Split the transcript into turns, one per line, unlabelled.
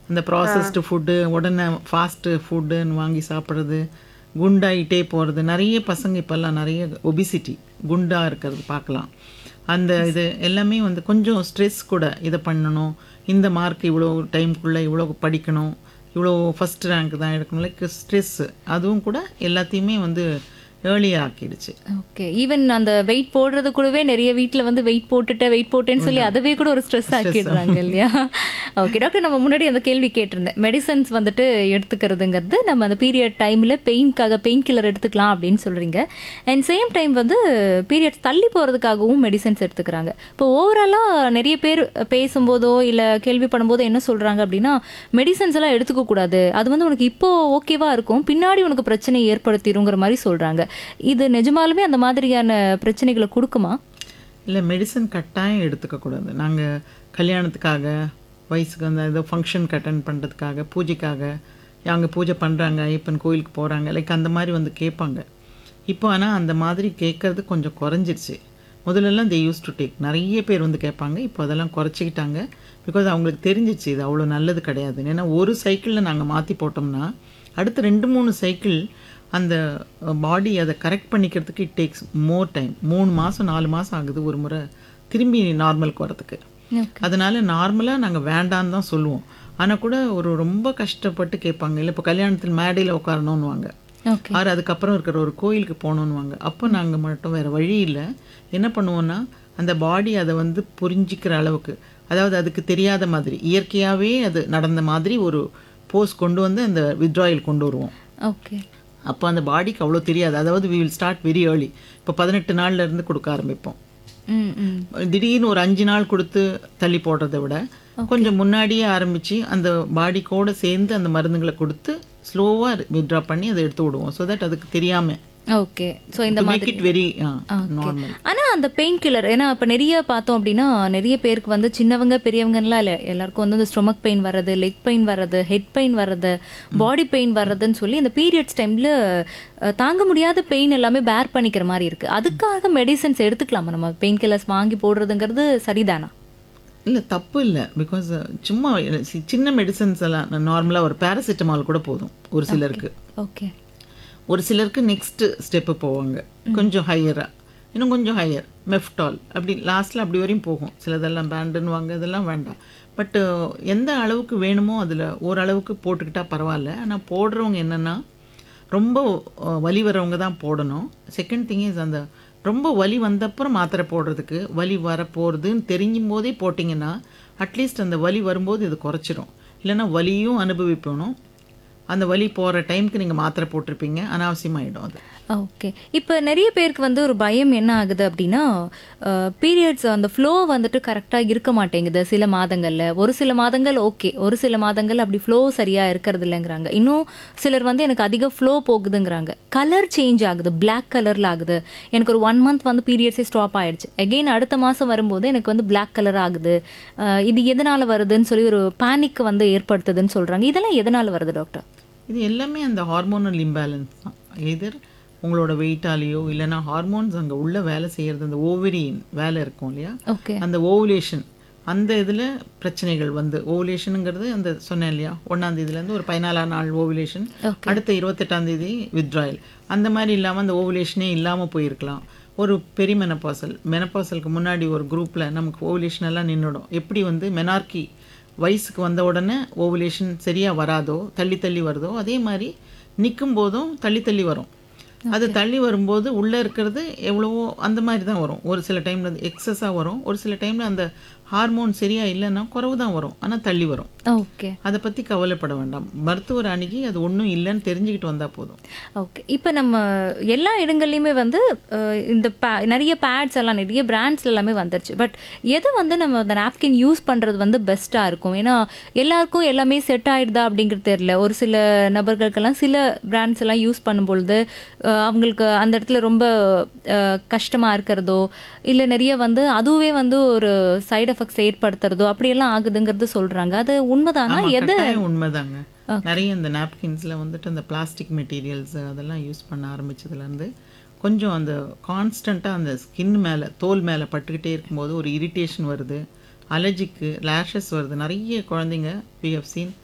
அந்த processed food உடனே fast ஃபுட்டுன்னு வாங்கி சாப்பிட்றது, குண்டாயிட்டே போகிறது. நிறைய பசங்க இப்போல்லாம் நிறைய ஒபிசிட்டி குண்டாக இருக்கிறது பார்க்கலாம். அந்த இது எல்லாமே வந்து கொஞ்சம் ஸ்ட்ரெஸ் கூட. இதை பண்ணணும், இந்த மார்க் இவ்வளோ டைம்குள்ளே இவ்வளோ படிக்கணும், இவ்வளோ ஃபஸ்ட் ரேங்க் தான் எடுக்கணும், லைக் ஸ்ட்ரெஸ்ஸு அதுவும் கூட எல்லாத்தையுமே வந்து ஏர்லியாக ஆக்கிடுச்சு.
ஓகே. ஈவன் அந்த வெயிட் போடுறது கூடவே நிறைய வீட்டில் வந்து வெயிட் போட்டேன்னு சொல்லி அதவே கூட ஒரு ஸ்ட்ரெஸ் ஆக்கிடுறாங்க இல்லையா? ஓகே டாக்டர், நம்ம முன்னாடி அந்த கேள்வி கேட்டிருந்தேன். மெடிசன்ஸ் வந்துட்டு எடுத்துக்கிறதுங்கிறது நம்ம அந்த பீரியட் டைமில் பெயின் கில்லர் எடுத்துக்கலாம் அப்படின்னு சொல்கிறீங்க. அண்ட் சேம் டைம் வந்து பீரியட்ஸ் தள்ளி போகிறதுக்காகவும் மெடிசன்ஸ் எடுத்துக்கிறாங்க. இப்போ ஓவராலாக நிறைய பேர் பேசும்போதோ இல்லை கேள்வி பண்ணும்போதோ என்ன சொல்கிறாங்க அப்படின்னா, மெடிசன்ஸ் எல்லாம் எடுத்துக்கக்கூடாது, அது வந்து உனக்கு இப்போ ஓகேவா இருக்கும், பின்னாடி உனக்கு பிரச்சனை ஏற்படுத்திடுங்கிற மாதிரி சொல்கிறாங்க. இது நிஜமாலுமே அந்த மாதிரியான பிரச்சனைகளை கொடுக்குமா?
இல்லை, மெடிசன் கட்டாயம் எடுத்துக்கக்கூடாது. நாங்கள் கல்யாணத்துக்காக, வயசுக்கு அந்த ஏதோ ஃபங்க்ஷனுக்கு அட்டன் பண்ணுறதுக்காக, பூஜைக்காக, அங்கே பூஜை பண்ணுறாங்க, ஐயப்பன் கோயிலுக்கு போகிறாங்க, லைக் அந்த மாதிரி வந்து கேட்பாங்க. இப்போ ஆனால் அந்த மாதிரி கேட்குறது கொஞ்சம் குறைஞ்சிருச்சு. முதல்லலாம் தே யூஸ் டு டேக், நிறைய பேர் வந்து கேட்பாங்க. இப்போ அதெல்லாம் குறைச்சிக்கிட்டாங்க. பிகாஸ் அவங்களுக்கு தெரிஞ்சிச்சு இது அவ்வளோ நல்லது கிடையாது. ஏன்னா ஒரு சைக்கிளில் நாங்கள் மாற்றி போட்டோம்னா அடுத்த 2-3 சைக்கிள் அந்த பாடி அதை கரெக்ட் பண்ணிக்கிறதுக்கு இட் டேக்ஸ் மோர் டைம். 3 மாதம் 4 மாதம் ஆகுது ஒரு முறை திரும்பி நார்மலுக்கு வரதுக்கு. அதனால நார்மலாக நாங்கள் வேண்டான்னு தான் சொல்லுவோம். ஆனால் கூட ரொம்ப கஷ்டப்பட்டு கேட்பாங்க. இல்லை இப்போ கல்யாணத்தில் மேடையில் உட்காரணுன்னுவாங்க, ஆறு அதுக்கப்புறம் இருக்கிற ஒரு கோயிலுக்கு போகணுன்னுவாங்க. அப்போ நாங்கள் மட்டும் வேறு வழி இல்லை, என்ன பண்ணுவோன்னா அந்த பாடி அதை வந்து புரிஞ்சிக்கிற அளவுக்கு, அதாவது அதுக்கு தெரியாத மாதிரி இயற்கையாகவே அது நடந்த மாதிரி ஒரு போஸ் கொண்டு வந்து அந்த வித்ட்ராயல் கொண்டு வருவோம்.
ஓகே.
அப்போ அந்த பாடிக்கு அவ்வளோ தெரியாது. அதாவது we will start very early. இப்போ 18 நாள்லேருந்து கொடுக்க ஆரம்பிப்போம். திடீர்னு ஒரு 5 நாள் கொடுத்து தள்ளி போடுறதை விட கொஞ்சம் முன்னாடியே ஆரம்பித்து அந்த பாடிக்கோடு சேர்ந்து அந்த மருந்துகளை கொடுத்து ஸ்லோவாக வித்ட்ரா பண்ணி அதை எடுத்து விடுவோம். ஸோ தட் அதுக்கு தெரியாமல்.
ஓகே. ஸோ இந்த மாதிரி
வெரி நார்மல்.
ஆனால் அந்த பெயின் கில்லர், ஏன்னா இப்போ நிறைய பார்த்தோம் அப்படின்னா நிறைய பேருக்கு வந்து சின்னவங்க பெரியவங்கலாம் இல்லை, எல்லாருக்கும் வந்து இந்த ஸ்டொமக் பெயின் வர்றது, லெக் பெயின் வர்றது, ஹெட் பெயின் வர்றது, பாடி பெயின் வர்றதுன்னு சொல்லி இந்த பீரியட்ஸ் டைமில் தாங்க முடியாத பெயின் எல்லாமே பேர் பண்ணிக்கிற மாதிரி இருக்குது. அதுக்காக மெடிசன்ஸ் எடுத்துக்கலாமா? நம்ம பெயின் கில்லர்ஸ் வாங்கி போடுறதுங்கிறது சரிதானா?
இல்லை, தப்பு இல்லை. பிகாஸ் சும்மா சின்ன மெடிசன்ஸ் எல்லாம் நார்மலாக ஒரு பேராசிட்டமால் கூட போதும் ஒரு சிலருக்கு.
ஓகே.
ஒரு சிலருக்கு நெக்ஸ்ட்டு ஸ்டெப்பு போவாங்க, கொஞ்சம் ஹையராக, இன்னும் கொஞ்சம் ஹையர் மெஃப்டால், அப்படி லாஸ்ட்டில் அப்படி வரையும் போகும். சிலதெல்லாம் பேண்டுன்னுவாங்க, இதெல்லாம் வேண்டாம். பட்டு எந்த அளவுக்கு வேணுமோ அதில் ஓரளவுக்கு போட்டுக்கிட்டால் பரவாயில்ல. ஆனால் போடுறவங்க என்னென்னா ரொம்ப வலி வரவங்க தான் போடணும். செகண்ட் திங் இஸ் அந்த ரொம்ப வலி வந்தப்புறம் மாத்திரை போடுறதுக்கு, வலி வரப்போகிறதுன்னு தெரிஞ்சும் போதே போட்டிங்கன்னா அட்லீஸ்ட் அந்த வலி வரும்போது இது குறைச்சிரும். இல்லைன்னா வலியும் அனுபவிக்கணும். அந்த வலி போகிற டைமுக்கு நீங்கள் மாத்திரை போட்டிருப்பீங்க, அனாவசியமாகிடும் அது.
ஓகே. இப்போ நிறைய பேருக்கு வந்து ஒரு பயம் என்ன ஆகுது அப்படின்னா, பீரியட்ஸ் அந்த ஃப்ளோ வந்துட்டு கரெக்டாக இருக்க மாட்டேங்குது சில மாதங்களில். ஒரு சில மாதங்கள் ஓகே, ஒரு சில மாதங்கள் அப்படி ஃப்ளோ சரியாக இருக்கிறது இல்லைங்கிறாங்க. இன்னும் சிலர் வந்து எனக்கு அதிக ஃப்ளோ போகுதுங்கிறாங்க. கலர் சேஞ்ச் ஆகுது, பிளாக் கலரில் ஆகுது. எனக்கு ஒரு 1 மந்த் வந்து பீரியட்ஸே ஸ்டாப் ஆயிடுச்சு, அகெயின் அடுத்த மாதம் வரும்போது எனக்கு வந்து பிளாக் கலர் ஆகுது. இது எதனால் வருதுன்னு சொல்லி ஒரு பேனிக் வந்து ஏற்படுத்துதுன்னு சொல்கிறாங்க. இதெல்லாம் எதனால் வருது டாக்டர்?
இது எல்லாமே அந்த ஹார்மோனல் இம்பேலன்ஸ் தான். எதிர் உங்களோட வெயிட்டாலேயோ இல்லைனா ஹார்மோன்ஸ் அங்கே உள்ள வேலை செய்கிறது, அந்த ஓவரியின் வேலை இருக்கும் இல்லையா, அந்த ஓவுலேஷன், அந்த இதில் பிரச்சனைகள் வந்து, ஓவுலேஷனுங்கிறது அந்த சொன்னேன் இல்லையா, 1ஆம் தேதியிலேருந்து ஒரு 14ஆம் நாள் ஓவுலேஷன், அடுத்த 28ஆம் தேதி வித்ட்ராயல், அந்த மாதிரி இல்லாமல் அந்த ஓவுலேஷனே இல்லாமல் போயிருக்கலாம். ஒரு பெரிய மெனப்பாசலுக்கு முன்னாடி ஒரு குரூப்பில் நமக்கு ஓவுலேஷன் எல்லாம் நின்றுடும். எப்படி வந்து மெனார்கி வயசுக்கு வந்த உடனே ஓவுலேஷன் சரியாக வராதோ, தள்ளி தள்ளி வருதோ, அதே மாதிரி நிற்கும் போதும் தள்ளி தள்ளி வரும். அது தள்ளி வரும்போது உள்ளே இருக்கிறது எவ்வளவோ அந்த மாதிரி தான் வரும். ஒரு சில டைமில் எக்ஸஸாக வரும், ஒரு சில டைமில் அந்த ஹார்மோன் சரியாக இல்லைன்னா குறைவு தான் வரும், ஆனால் தள்ளி வரும்.
ஓகே.
அதை பற்றி கவலைப்பட வேண்டாம். மருத்துவர் அணுகி அது ஒன்றும் இல்லைன்னு தெரிஞ்சுக்கிட்டு வந்தால் போதும்.
ஓகே. இப்போ நம்ம எல்லா இடங்கள்லையுமே வந்து இந்த நிறைய பேட்ஸ் எல்லாம் நிறைய பிராண்ட்ஸ் எல்லாமே வந்துருச்சு. பட் எது வந்து நம்ம அந்த நாப்கின் யூஸ் பண்ணுறது வந்து பெஸ்ட்டாக இருக்கும்? ஏன்னா எல்லாருக்கும் எல்லாமே செட் ஆகிடுதா அப்படிங்கிறது தெரியல. ஒரு சில நபர்களுக்கெல்லாம் சில பிராண்ட்ஸ் எல்லாம் யூஸ் பண்ணும்பொழுது அவங்களுக்கு அந்த இடத்துல ரொம்ப கஷ்டமாக இருக்கிறதோ, இல்லை நிறைய வந்து அதுவே வந்து ஒரு சைடு எஃபெக்ட்ஸ் ஏற்படுத்துறதோ அப்படியெல்லாம் ஆகுதுங்கிறது சொல்கிறாங்க. அது உண்மைதானா? எது
உண்மைதாங்க. நிறைய இந்த நாப்கின்ஸில் வந்துட்டு அந்த பிளாஸ்டிக் மெட்டீரியல்ஸ் அதெல்லாம் யூஸ் பண்ண ஆரம்பிச்சதுலேருந்து கொஞ்சம் அந்த கான்ஸ்டண்ட்டாக அந்த ஸ்கின் மேலே, தோல் மேலே பட்டுக்கிட்டே இருக்கும்போது ஒரு இரிட்டேஷன் வருது, அலர்ஜிக்கு லேஷஸ் வருது. நிறைய குழந்தைங்க we have seen